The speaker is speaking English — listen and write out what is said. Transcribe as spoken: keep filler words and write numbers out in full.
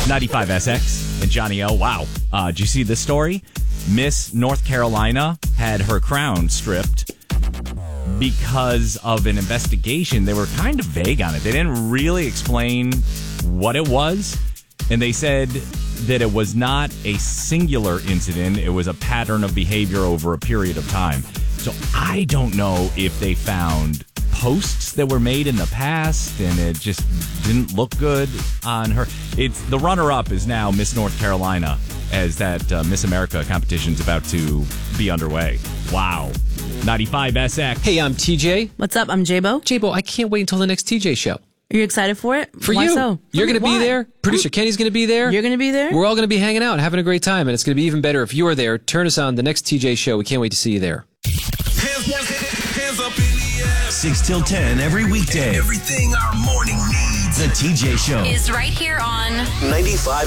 ninety-five S X and Johnny O. Wow. Uh, did you see this story? Miss North Carolina had her crown stripped because of an investigation. They were kind of vague on it. They didn't really explain what it was. And they said that it was not a singular incident. It was a pattern of behavior over a period of time. So I don't know if they found posts that were made in the past and it just didn't look good on her. It's the runner-up is now Miss North Carolina, as that uh, Miss America competition is about to be underway. Wow. ninety-five S X. Hey, I'm T J. What's up? I'm J-Bo. J-Bo, I can't wait until the next T J show. Are you excited for it? For Why you. so? You're going to be Why? there. Producer Kenny's going to be there. You're going to be there? We're all going to be hanging out and having a great time, and it's going to be even better if you're there. Turn us on the next T J show. We can't wait to see you there. Hands, hands up in the air. six till ten every weekday. Everything our morning needs. The T J Show is right here on ninety-five